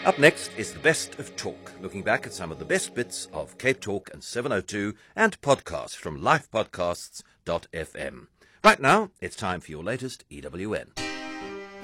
Up next is the Best of Talk, looking back at some of the best bits of Cape Talk and 702 and podcasts from lifepodcasts.fm. Right now, it's time for your latest EWN.